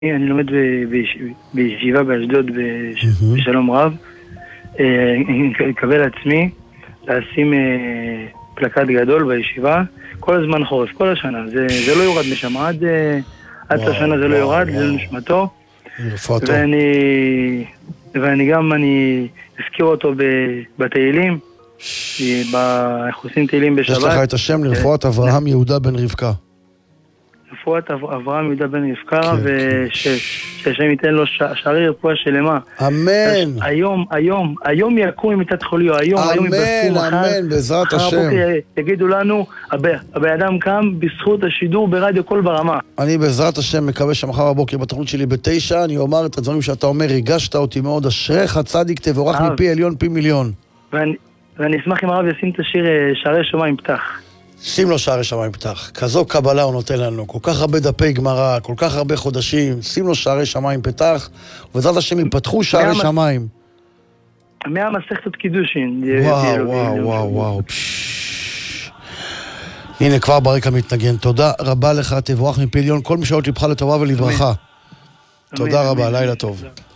אני לומד בישיבה באשדוד בשלום רב. אני מקבל לעצמי לשים פלקט גדול בישיבה כל הזמן חורף, כל השנה. זה לא יורד משם, עד השנה זה לא יורד, זה נשמתו. ואני גם אזכיר אותו בתהילים, אנחנו עושים תהילים בשבת. יש לך את השם לרפואת אברהם יהודה בן רבקה. רפואת אברהם יהודה בן רבקה, ושהשם ייתן לו שערי רפואה שלמה. אמן. היום יקום ממיטת חוליו, היום יבשרו מחר. אמן, בעזרת השם. מחר בוקר יגידו לנו, הבן אדם קם בזכות השידור ברדיו קול ברמה. אני בעזרת השם מקווה שמחר בבוקר בתוכנית שלי 9, אני אומר את הדברים שאתה אומר, ריגשת אותי מאוד, אשריך צדיק תבורך מפי עליון פי מיליון. ואני אשמח אם הרב ישים את השיר שערי שמיים פתח. שים לו שערי שמיים פתח, כזו קבלה הוא נותן לנו, כל כך הרבה דפי גמרא, כל כך הרבה חודשים, שים לו שערי שמיים פתח, ובעזרת השם יפתחו שערי שמיים. מהמסכת קידושין. וואו. הנה כבר ברקע מתנגן, תודה רבה לך, תבורך מפי עליון, כל מי שעות לבך לטובה ולברכה. תודה רבה, לילה טוב.